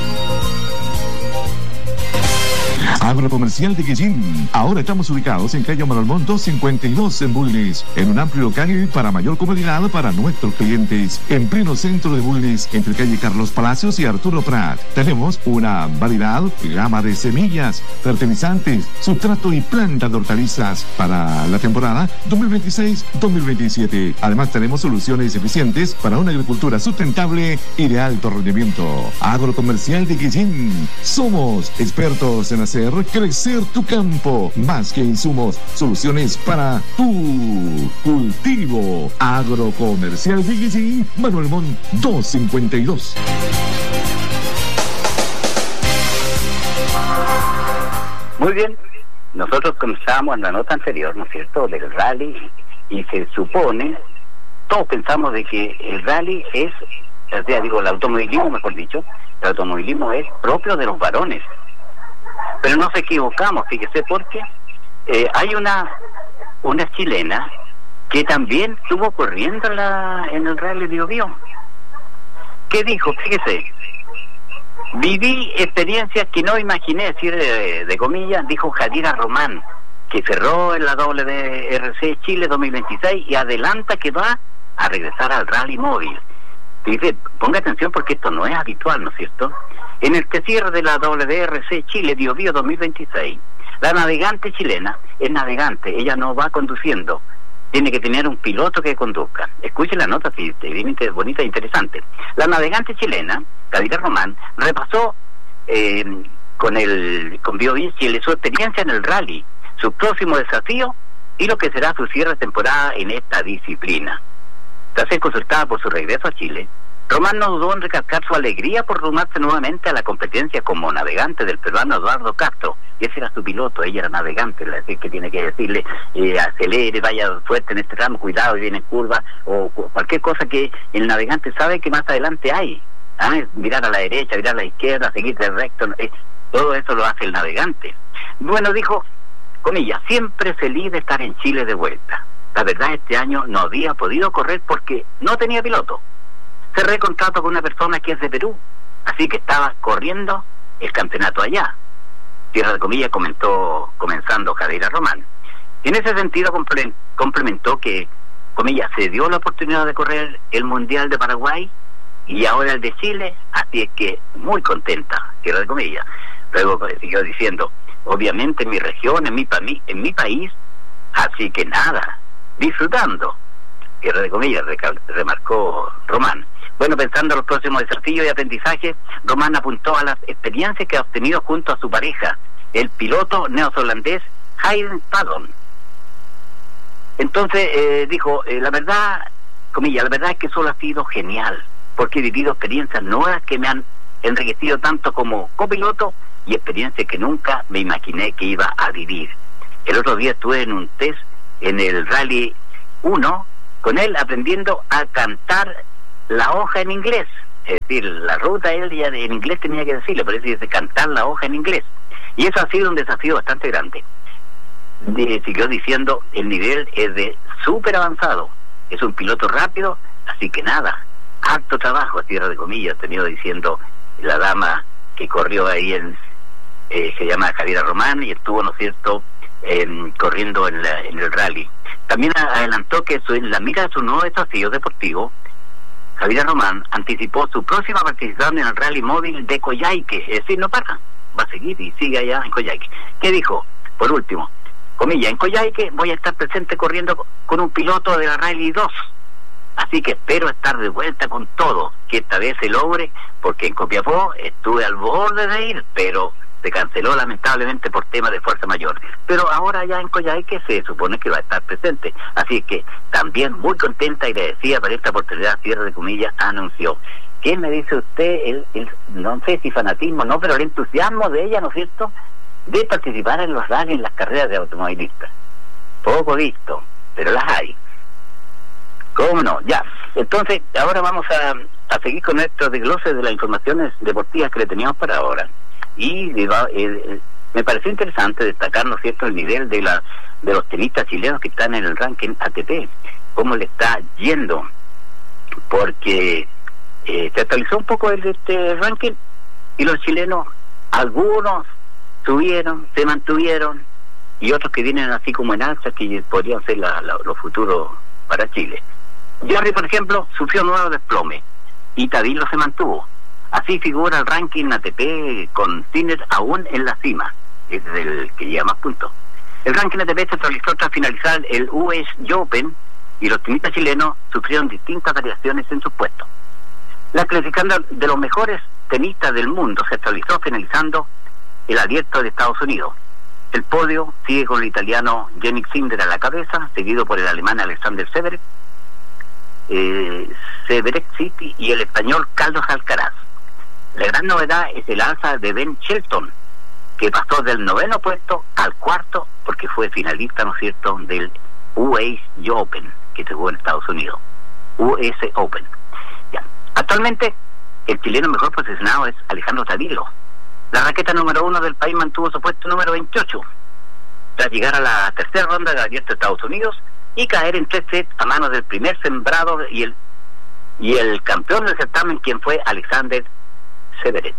Agrocomercial de Guillín. Ahora estamos ubicados en calle Manuel Montt 252 en Bulnes, en un amplio local para mayor comodidad para nuestros clientes. En pleno centro de Bulnes, entre calle Carlos Palacios y Arturo Prat. Tenemos una variedad, gama de semillas, fertilizantes, sustrato y plantas de hortalizas para la temporada 2026-2027. Además tenemos soluciones eficientes para una agricultura sustentable y de alto rendimiento. Agrocomercial de Guillín. Somos expertos en hacer crecer tu campo. Más que insumos, soluciones para tu cultivo. Agrocomercial de Guillín, Manuel Montt 252. Muy bien, nosotros comenzábamos en la nota anterior, ¿no es cierto?, del rally, y se supone, todos pensamos de que el rally es, o sea, digo, el automovilismo, mejor dicho, el automovilismo es propio de los varones. Pero nos equivocamos, fíjese, porque hay una chilena que también estuvo corriendo en el Rally Bio Bio. ¿Qué dijo? Fíjese, viví experiencias que no imaginé, decir de comillas, dijo Jadira Román, que cerró en la WRC Chile 2026 y adelanta que va a regresar al rally móvil. Dice, ponga atención porque esto no es habitual, ¿no es cierto? En el que cierre de la WRC Chile Bio Bio 2026, la navegante chilena es navegante, ella no va conduciendo, tiene que tener un piloto que conduzca. Escuche la nota, si bien bonita e interesante. La navegante chilena, Jadira Román, repasó con Bio Bio Chile su experiencia en el rally, su próximo desafío y lo que será su cierre de temporada en esta disciplina. Tras ser consultada por su regreso a Chile, Román no dudó en recalcar su alegría por sumarse nuevamente a la competencia como navegante del peruano Eduardo Castro. Y ese era su piloto, ella era navegante, es decir, que tiene que decirle acelere, vaya fuerte en este tramo, cuidado, y viene en curva, o cualquier cosa que el navegante sabe que más adelante hay. Mirar a la derecha, mirar a la izquierda, seguir de recto, todo eso lo hace el navegante. Bueno, dijo, comillas, siempre feliz de estar en Chile de vuelta. La verdad, este año no había podido correr porque no tenía piloto. Cerré contrato con una persona que es de Perú, así que estaba corriendo el campeonato allá. Cierra de comillas, comenzando Jadira Román. En ese sentido complementó que, comillas, se dio la oportunidad de correr el Mundial de Paraguay y ahora el de Chile, así es que muy contenta, cierra de comillas. Luego siguió diciendo, obviamente en mi región, en mi país, así que nada, disfrutando, cierra de comillas, remarcó Román. Bueno, pensando en los próximos desafíos y aprendizajes, Román apuntó a las experiencias que ha obtenido junto a su pareja, el piloto neozelandés Hayden Paddon. Entonces dijo, la verdad, comillas, la verdad es que solo ha sido genial, porque he vivido experiencias nuevas que me han enriquecido tanto como copiloto y experiencias que nunca me imaginé que iba a vivir. El otro día estuve en un test en el Rally 1 con él aprendiendo a cantar la hoja en inglés, es decir, la ruta él ya en inglés tenía que decirlo, por eso dice cantar la hoja en inglés, y eso ha sido un desafío bastante grande. Siguió diciendo, el nivel es de súper avanzado, es un piloto rápido, así que nada, harto trabajo, cierra de comillas, tenido diciendo la dama que corrió ahí se llama Javiera Román y estuvo, ¿no es cierto?, corriendo en el rally. También adelantó que en la mira de su nuevo desafío deportivo, Javiera Román anticipó su próxima participación en el rally móvil de Coyhaique, es decir, no para, va a seguir y sigue allá en Coyhaique. ¿Qué dijo? Por último, comillas, en Coyhaique voy a estar presente corriendo con un piloto de la Rally 2, así que espero estar de vuelta con todo, que esta vez se logre, porque en Copiapó estuve al borde de ir, pero se canceló lamentablemente por tema de fuerza mayor. Pero ahora ya en Coyhaique se supone que va a estar presente, así que también muy contenta y agradecida por esta oportunidad, cierre de comillas, anunció. ¿Qué me dice usted? No sé si fanatismo, no, pero el entusiasmo de ella, ¿no es cierto?, de participar en los rallies, en las carreras de automovilistas. Poco visto, pero las hay. ¿Cómo no? Ya. Entonces, ahora vamos a seguir con nuestro desglose de las informaciones deportivas que le teníamos para ahora. Y me pareció interesante destacar, ¿no es cierto?, el nivel de los tenistas chilenos que están en el ranking ATP, cómo le está yendo, porque se actualizó un poco este ranking y los chilenos, algunos subieron, se mantuvieron, y otros que vienen así como en alza, que podrían ser los futuros para Chile. Jarry, por ejemplo, sufrió un nuevo desplome y Tavilo se mantuvo. Así figura el ranking ATP con Sinner aún en la cima, es el que lleva más puntos. El ranking ATP se actualizó tras finalizar el US Open y los tenistas chilenos sufrieron distintas variaciones en sus puestos. La clasificación de los mejores tenistas del mundo se actualizó finalizando el abierto de Estados Unidos. El podio sigue con el italiano Jannik Sinner a la cabeza, seguido por el alemán Alexander Zverev, City y el español Carlos Alcaraz. La gran novedad es el alza de Ben Shelton, que pasó del 9º puesto al 4º porque fue finalista, ¿no es cierto?, del US Open que se jugó en Estados Unidos. US Open. Ya. Actualmente el chileno mejor posicionado es Alejandro Tavilo. La raqueta número 1 del país mantuvo su puesto número 28 tras llegar a la tercera ronda del abierto de Estados Unidos y caer en 3 sets a manos del primer sembrado y el campeón del certamen, quien fue Alexander Zverev.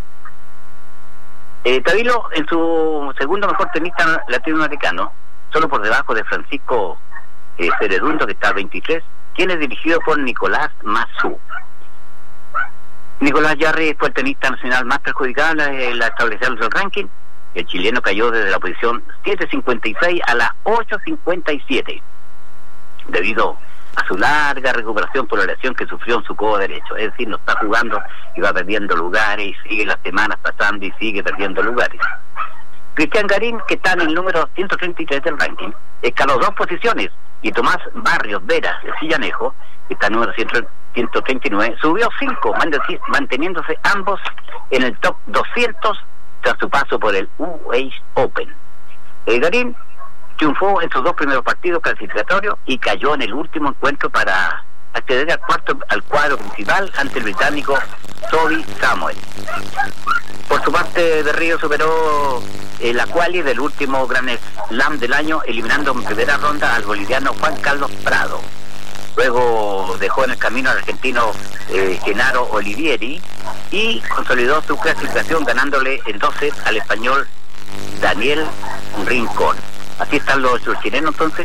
Tavilo en su segundo mejor tenista latinoamericano, solo por debajo de Francisco Ceredundo, que está a 23, quien es dirigido por Nicolás Massú. Nicolás Jarry fue el tenista nacional más perjudicado en la establección del ranking. El chileno cayó desde la posición 756 a la 857 debido a su larga recuperación por la lesión que sufrió en su codo derecho. Es decir, no está jugando y va perdiendo lugares y sigue las semanas pasando y sigue perdiendo lugares. Cristian Garín, que está en el número 133 del ranking, escaló 2 posiciones, y Tomás Barrios Vera de Sillanejo, que está en el número 139, subió 5, manteniéndose ambos en el top 200 tras su paso por el US Open. Garín triunfó en sus 2 primeros partidos clasificatorios y cayó en el último encuentro para acceder al cuadro principal ante el británico Toby Samuel. Por su parte, Berrío superó la quali del último Grand Slam del año, eliminando en primera ronda al boliviano Juan Carlos Prado. Luego dejó en el camino al argentino Genaro Olivieri y consolidó su clasificación ganándole en 2 sets al español Daniel Rincón. Así están los chilenos entonces,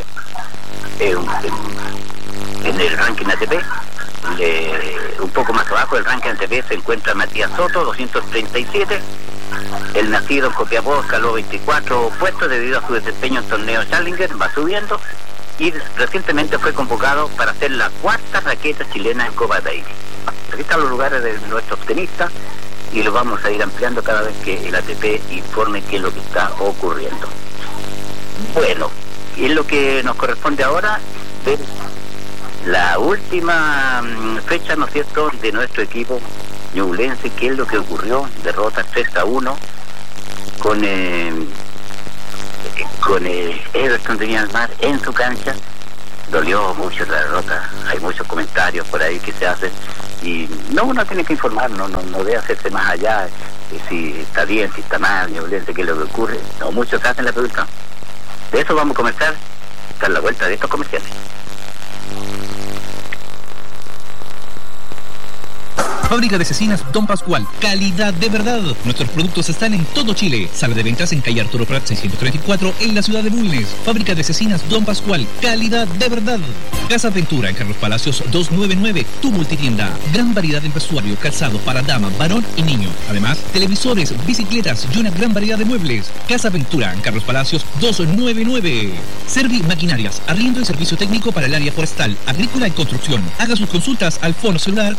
en el ranking ATP. Un poco más abajo del ranking ATP se encuentra Matías Soto, 237. El nacido en Copiapó escaló 24 puestos debido a su desempeño en torneo Challenger, va subiendo y recientemente fue convocado para ser la cuarta raqueta chilena en Copa Davis. Aquí están los lugares de nuestros tenistas y los vamos a ir ampliando cada vez que el ATP informe qué es lo que está ocurriendo. Bueno, y es lo que nos corresponde ahora ver la última fecha, ¿no es cierto?, de nuestro equipo ñublense, qué es lo que ocurrió. Derrota 3-1 con Everton de Viña del Mar en su cancha. Dolió mucho la derrota, hay muchos comentarios por ahí que se hacen y uno tiene que informar, no debe hacerse más allá si está bien, si está mal, ñublense, qué es lo que ocurre. No, muchos hacen la pregunta. De eso vamos a comenzar, está en la vuelta de estos comerciales. Fábrica de cecinas Don Pascual, calidad de verdad. Nuestros productos están en todo Chile. Sala de ventas en calle Arturo Prat 634 en la ciudad de Bulnes. Fábrica de cecinas Don Pascual, calidad de verdad. Casa Ventura en Carlos Palacios 299, tu multitienda. Gran variedad en vestuario, calzado para dama, varón y niño. Además, televisores, bicicletas y una gran variedad de muebles. Casa Ventura en Carlos Palacios 299. Servi Maquinarias, arriendo y servicio técnico para el área forestal, agrícola y construcción. Haga sus consultas al fono celular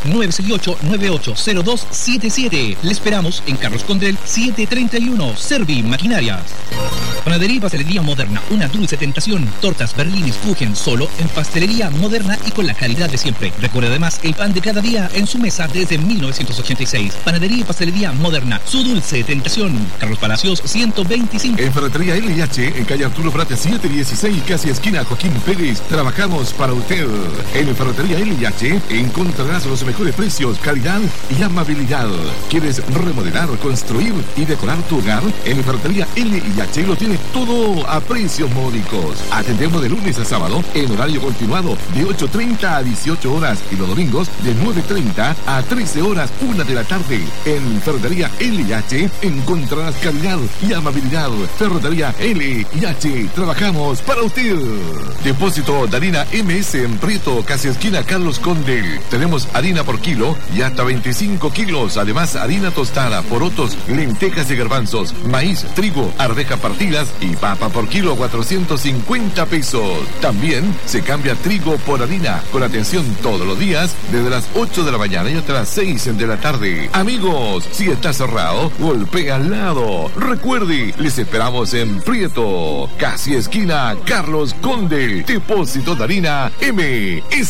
968-980277. Le esperamos en Carlos Condel 731. Servi Maquinarias. Panadería y Pastelería Moderna, una dulce tentación. Tortas, berlines, kuchen, solo en Pastelería Moderna y con la calidad de siempre. Recuerde además el pan de cada día en su mesa desde 1986. Panadería y Pastelería Moderna, su dulce tentación. Carlos Palacios 125. En Ferretería LH, en calle Arturo Prat 716, casi esquina Joaquín Pérez, trabajamos para usted. En Ferretería LH encontrarás los mejores precios, calidad y amabilidad. ¿Quieres remodelar, construir y decorar tu hogar? En Ferretería LH lo tienes todo a precios módicos. Atendemos de lunes a sábado en horario continuado de 8:30 a 18 horas y los domingos de 9:30 a 13 horas, 1 de la tarde. En Ferretería LH encontrarás calidad y amabilidad. Ferretería LH, trabajamos para usted. Depósito de harina MS en Prieto, casi esquina Carlos Condel. Tenemos harina por kilo y hasta 25 kilos. Además, harina tostada, porotos, lentejas y garbanzos, maíz, trigo, arveja partidas y papa por kilo, 450 pesos. También se cambia trigo por harina, con atención todos los días, desde las 8 de la mañana y hasta las 6 de la tarde. Amigos, si está cerrado, golpea al lado. Recuerde, les esperamos en Prieto, casi esquina Carlos Condel. Depósito de harina MS.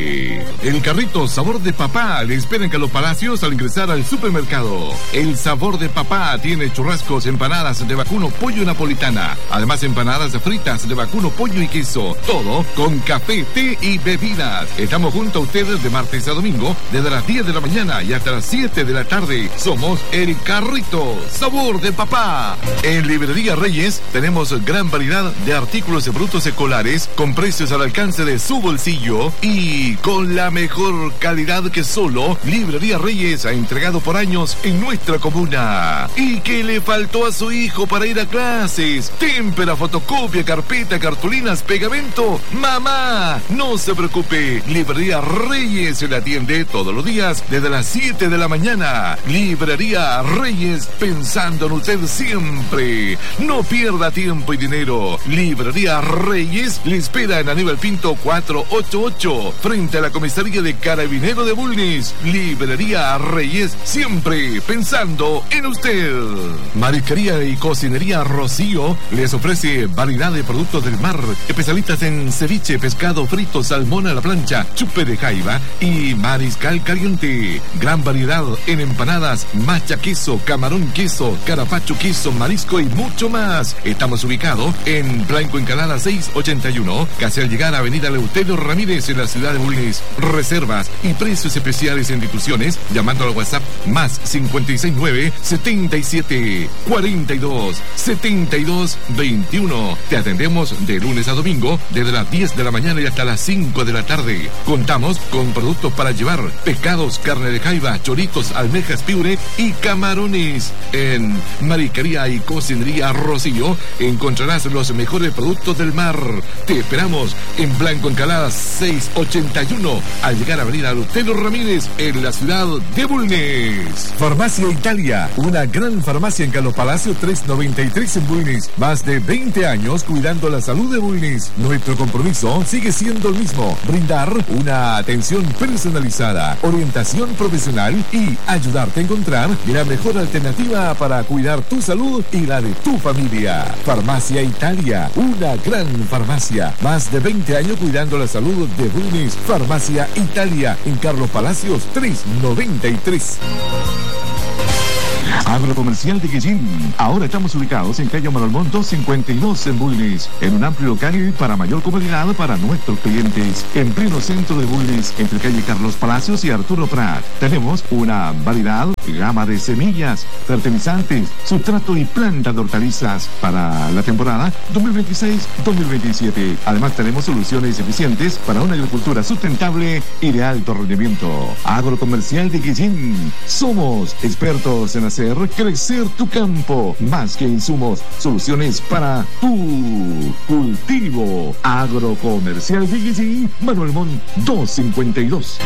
El carrito Sabor de Papá le espera en Carlos Palacios al ingresar al supermercado. El Sabor de Papá tiene churrascos, empanadas de vacuno, pollo napolitana. Además, empanadas fritas de vacuno, pollo y queso. Todo con café, té y bebidas. Estamos junto a ustedes de martes a domingo, desde las 10 de la mañana y hasta las 7 de la tarde. Somos el carrito Sabor de Papá. En Librería Reyes tenemos gran variedad de artículos de productos escolares con precios al alcance de su bolsillo y con la mejor calidad que solo Librería Reyes ha entregado por años en nuestra comuna. ¿Y qué le faltó a su hijo para ir a clases? Témpera, fotocopia, carpeta, cartulinas, pegamento. Mamá, no se preocupe. Librería Reyes se le atiende todos los días desde las 7 de la mañana. Librería Reyes, pensando en usted siempre. No pierda tiempo y dinero. Librería Reyes le espera en Aníbal Pinto 488, frente a la comisaría de Carabinero de Bulnes. Librería Reyes, siempre pensando en usted. Marisquería y Cocinería Rocío les ofrece variedad de productos del mar, especialistas en ceviche, pescado frito, salmón a la plancha, chupe de jaiba y mariscal caliente. Gran variedad en empanadas, macha queso, camarón queso, carapacho queso, marisco y mucho más. Estamos ubicados en Blanco Encalada 681, casi al llegar a Avenida Eleuterio Ramírez en la ciudad de Bulnes. Reservas y precios especiales en instituciones llamando al WhatsApp más 569 77 42 77 5221. Te atendemos de lunes a domingo desde las 10 de la mañana y hasta las 5 de la tarde. Contamos con productos para llevar: pescados, carne de jaiba, choritos, almejas, piure y camarones. En Marisquería y Cocinería Rocío encontrarás los mejores productos del mar. Te esperamos en Blanco Encalada 681 al llegar a Avenida Lutero Ramírez en la ciudad de Bulnes. Farmacia Italia, una gran farmacia en Carlos Palacio 393 en Bulnes. Más de 20 años cuidando la salud de Bulnes. Nuestro compromiso sigue siendo el mismo: brindar una atención personalizada, orientación profesional y ayudarte a encontrar la mejor alternativa para cuidar tu salud y la de tu familia. Farmacia Italia, una gran farmacia. Más de 20 años cuidando la salud de Bulnes. Farmacia Italia en Carlos Palacios 393. Agrocomercial de Guillín. Ahora estamos ubicados en calle Manuel 252 en Bulnes, en un amplio local para mayor comodidad para nuestros clientes. En pleno centro de Bulnes, entre calle Carlos Palacios y Arturo Prat. Tenemos una variedad, gama de semillas, fertilizantes, sustrato y plantas de hortalizas para la temporada 2026-2027. Además tenemos soluciones eficientes para una agricultura sustentable y de alto rendimiento. Agrocomercial de Guillín. Somos expertos en hacer crecer tu campo. Más que insumos, soluciones para tu cultivo. Agrocomercial de Guillín, Manuel Montt 252.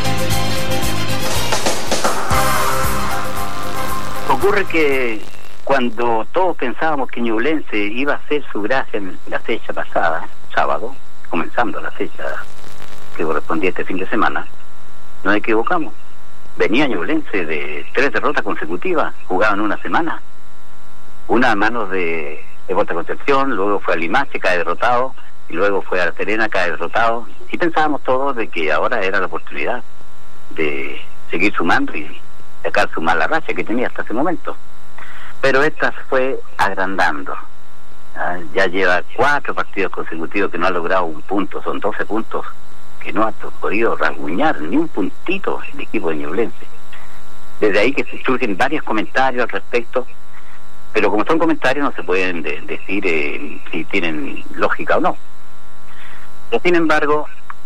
Ocurre que cuando todos pensábamos que Ñublense iba a hacer su gracia en la fecha pasada, sábado, comenzando la fecha que correspondía este fin de semana, nos equivocamos. Venía Ñublense de 3 derrotas consecutivas, jugaba en una semana. Una a manos de Volta Concepción, luego fue a Limache, cae derrotado, y luego fue a La Serena, cae derrotado. Y pensábamos todos de que ahora era la oportunidad de seguir sumando y sacar su mala racha que tenía hasta ese momento. Pero esta se fue agrandando. Ya lleva 4 partidos consecutivos que no ha logrado un punto, son 12 puntos que no ha podido rasguñar ni un puntito el equipo de Ñublense. Desde ahí que surgen varios comentarios al respecto, pero como son comentarios no se pueden decir si tienen lógica o no. Pero sin embargo,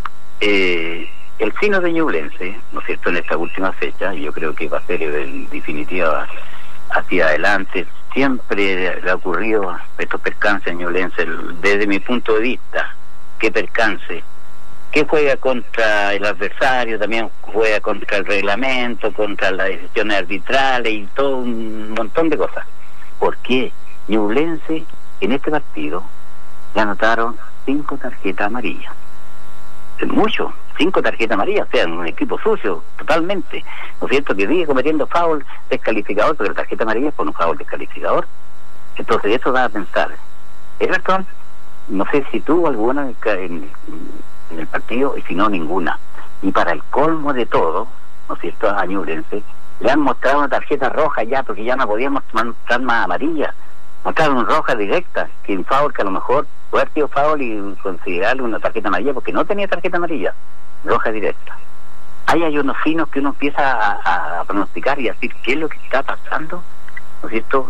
el signo de Ñublense, ¿no es cierto?, en esta última fecha, y yo creo que va a ser en definitiva hacia adelante, siempre le ha ocurrido estos percances a Ñublense, desde mi punto de vista. ¿Qué percance? Que juega contra el adversario, también juega contra el reglamento, contra las decisiones arbitrales y todo un montón de cosas. ¿Por qué? Ñublense en este partido le anotaron 5 tarjetas amarillas. Es mucho, 5 tarjetas amarillas, o sea, un equipo sucio, totalmente. ¿No es cierto? Que sigue cometiendo foul descalificador, pero la tarjeta amarilla es por un foul descalificador. Entonces eso da a pensar. Everton, no sé si tuvo alguna en el partido, y si no, ninguna. Y para el colmo de todo, ¿no es cierto?, a Ñublense le han mostrado una tarjeta roja ya, porque ya no podíamos mostrar más amarilla. Mostraron roja directa, que un foul que a lo mejor puede haber sido foul y considerarle una tarjeta amarilla, porque no tenía tarjeta amarilla, roja directa. Ahí hay unos finos que uno empieza a pronosticar y a decir qué es lo que está pasando, ¿no es cierto?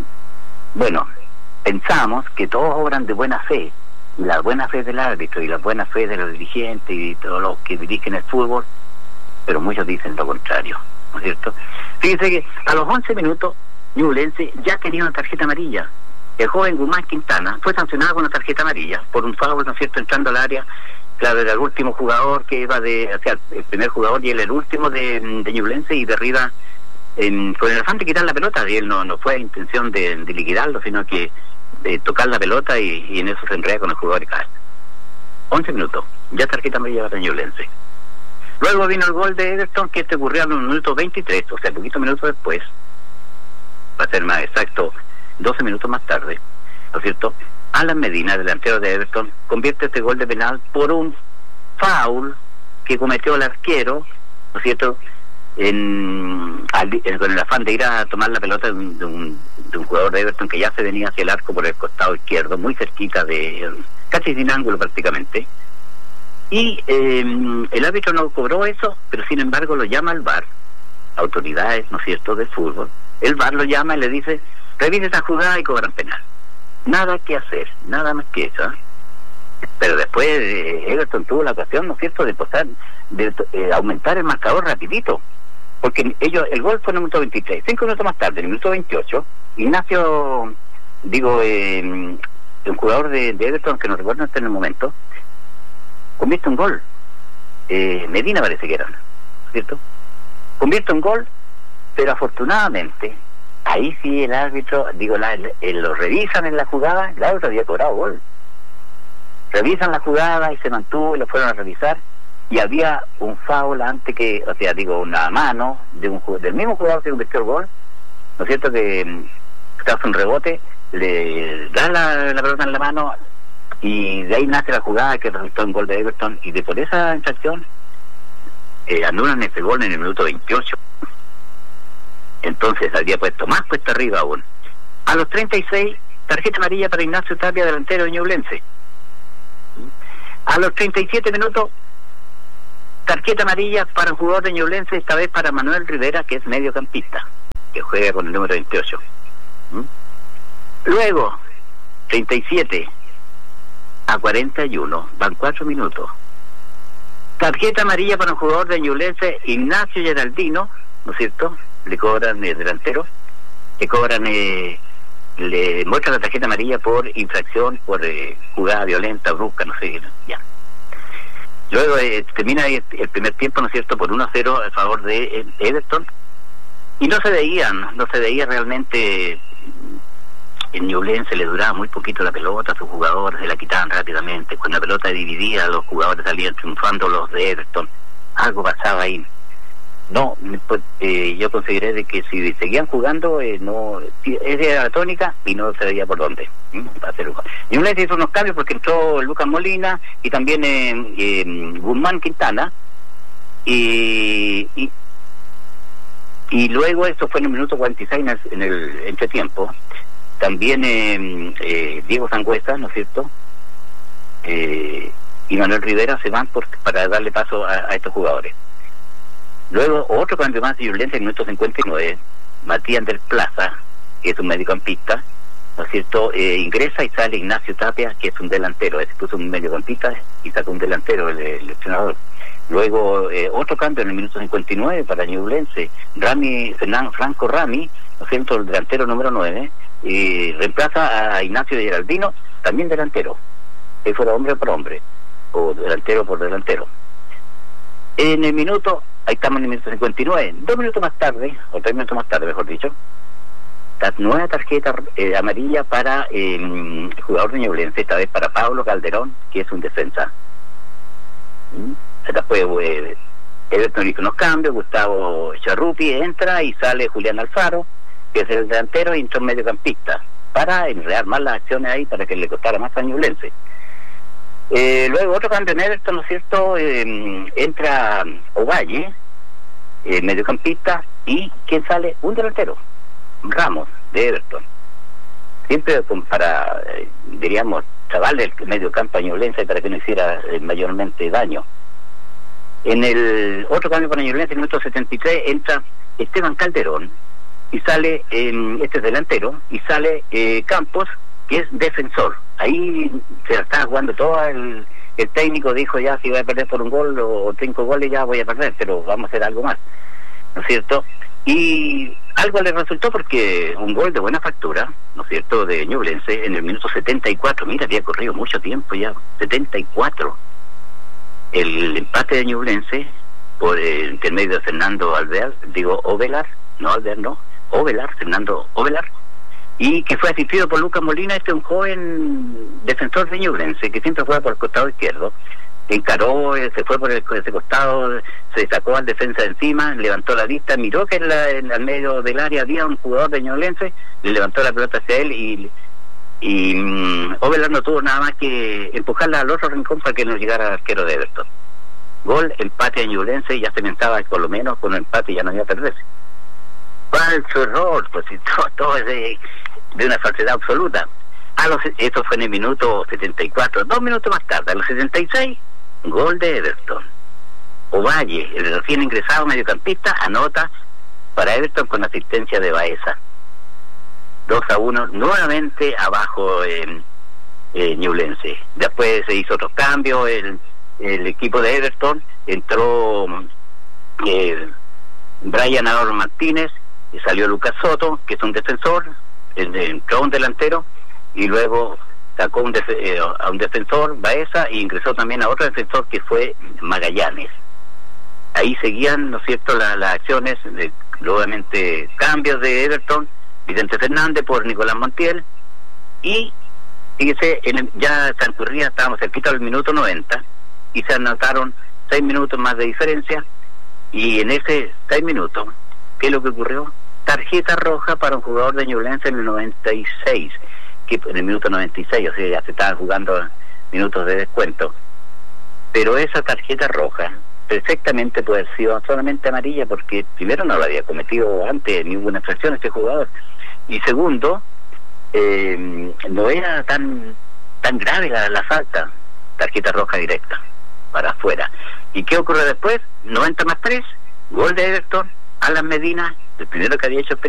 Bueno, pensamos que todos obran de buena fe, y la buena fe del árbitro y la buena fe de los dirigentes y todos los que dirigen el fútbol, pero muchos dicen lo contrario, ¿no es cierto? Fíjense que a los 11 minutos Ñublense ya tenía una tarjeta amarilla. El joven Guzmán Quintana fue sancionado con una tarjeta amarilla por un foul, ¿no es cierto?, entrando al área. Claro, era el último jugador que iba o sea, el primer jugador y él el último de Ñublense, y derriba con el afán de quitar la pelota, y él no fue intención de liquidarlo, sino que de tocar la pelota, y en eso se enreda con el jugador y cae. 11 minutos, ya tarjeta amarilla para Ñublense. Luego vino el gol de Everton, que este ocurrió en los minutos 23, o sea, poquitos minutos después, para ser más exacto, 12 minutos más tarde, ¿no es cierto? Alan Medina, delantero de Everton, convierte este gol de penal por un foul que cometió el arquero, ¿no es cierto?, con el afán de ir a tomar la pelota de un jugador de Everton que ya se venía hacia el arco por el costado izquierdo, muy cerquita casi sin ángulo prácticamente, y el árbitro no cobró eso, pero sin embargo lo llama al VAR, autoridades, ¿no es cierto?, de fútbol. El VAR lo llama y le dice: revise esa jugada y cobran penal. nada que hacer, nada más que eso. Pero después Everton tuvo la ocasión, ¿no es cierto?, de pasar, de aumentar el marcador rapidito, porque el gol fue en el minuto 23. 5 minutos más tarde, en el minuto 28, Ignacio, un jugador de Everton que no recuerdo hasta en el momento, convierte un gol. Medina parece que era, ¿cierto? Convierte un gol, pero afortunadamente ahí sí el árbitro, lo revisan en la jugada, el árbitro había cobrado gol. Revisan la jugada y se mantuvo y lo fueron a revisar, y había un foul antes que, una mano del mismo jugador que convirtió el gol, ¿no es cierto?, que tras un rebote le da la pelota en la mano, y de ahí nace la jugada que resultó en gol de Everton, y por esa infracción anulan ese gol en el minuto 28. Entonces había puesto arriba aún. A los 36, tarjeta amarilla para Ignacio Tapia, delantero de Ñublense. A los 37 minutos, tarjeta amarilla para un jugador de Ñublense, esta vez para Manuel Rivera, que es mediocampista, que juega con el número 28. Luego, 37 a 41, van 4 minutos. Tarjeta amarilla para un jugador de Ñublense, Ignacio Geraldino, ¿no es cierto? Le cobran delantero, le muestran la tarjeta amarilla por infracción, por jugada violenta, brusca, no sé, ya. Luego termina el primer tiempo, ¿no es cierto?, por 1-0 a favor de Everton, y no se veía realmente. En Ñublense le duraba muy poquito la pelota, a sus jugadores se la quitaban rápidamente. Cuando la pelota dividía, los jugadores salían triunfando, los de Everton. Algo pasaba ahí. No, pues, yo consideré de que si seguían jugando, esa era la tónica y no se veía por dónde. Ñublense hizo unos cambios porque entró Lucas Molina y también Guzmán Quintana, y luego eso fue en el minuto 46 en el entretiempo. También Diego Sangüesa, ¿no es cierto?, y Manuel Rivera se van para darle paso a estos jugadores. Luego otro cambio más de Ñublense en el minuto 59, Matías del Plaza, que es un mediocampista, ¿no es cierto?, ingresa y sale Ignacio Tapia, que es un delantero. Ese puso un mediocampista y sacó un delantero el entrenador. Luego otro cambio en el minuto 59 para Ñublense, Franco Rami, ¿no es cierto?, el delantero número 9, y reemplaza a Ignacio Geraldino, también delantero, que fuera hombre por hombre, o delantero por delantero. En el minuto, ahí estamos en el minuto 59, 2 minutos más tarde, o 3 minutos más tarde, mejor dicho, la nueva tarjeta amarilla para el jugador de Ñublense, esta vez para Pablo Calderón, que es un defensa. Después Everton hizo unos cambios, Gustavo Charrupi entra y sale Julián Alfaro, que es el delantero, y entró un mediocampista, para enredar más las acciones ahí, para que le costara más a Ñublense. Luego otro cambio en Everton, ¿no es cierto?, entra Ovalle, mediocampista, y ¿quién sale? Un delantero, Ramos, de Everton. Siempre para, diríamos, chavarle el mediocampo a Ñublense para que no hiciera mayormente daño. En el otro cambio para Ñublense, en el minuto 73, entra Esteban Calderón, y sale, este es delantero, y sale Campos, que es defensor. Ahí se la estaba jugando todo, el técnico dijo ya, si voy a perder por un gol o 5 goles ya voy a perder, pero vamos a hacer algo más, ¿no es cierto? Y algo le resultó, porque un gol de buena factura, ¿no es cierto?, de Ñublense en el minuto 74, mira, había corrido mucho tiempo ya, 74, el empate de Ñublense por el intermedio de Fernando Fernando Ovelar, y que fue asistido por Lucas Molina, un joven defensor de Ñublense, que siempre juega por el costado izquierdo. Encaró, se fue por ese costado, se sacó al defensa de encima, levantó la vista, miró que en el medio del área había un jugador de Ñublense, le levantó la pelota hacia él, y Ovelar no tuvo nada más que empujarla al otro rincón para que no llegara al arquero de Everton. Gol, empate a Ñublense, y ya se pensaba que por lo menos con un empate ya no iba a perderse. Falso error, pues todo es de una falsedad absoluta. Esto fue en el minuto 74, 2 minutos más tarde, a los 76, gol de Everton. Ovalle, el recién ingresado mediocampista, anota para Everton con asistencia de Baeza. 2-1, nuevamente abajo Ñublense. Después se hizo otro cambio, el equipo de Everton, entró Brian Ador Martínez, y salió Lucas Soto, que es un defensor, entró un delantero, y luego sacó a un defensor, Baeza, y ingresó también a otro defensor que fue Magallanes. Ahí seguían, ¿no es cierto?, las acciones, nuevamente cambios de Everton, Vicente Fernández por Nicolás Montiel, y fíjese, ya transcurría, estábamos cerquita del minuto 90, y se anotaron 6 minutos más de diferencia, y en ese 6 minutos, ¿qué es lo que ocurrió? Tarjeta roja para un jugador de Ñublense en el 96, que en el minuto 96, o sea, ya se estaban jugando minutos de descuento. Pero esa tarjeta roja perfectamente puede haber sido solamente amarilla, porque primero no lo había cometido antes ninguna infracción este jugador, y segundo, no era tan grave la falta. Tarjeta roja directa para afuera. ¿Y qué ocurre después? 90+3, gol de Everton, Alan Medina, el primero que había hecho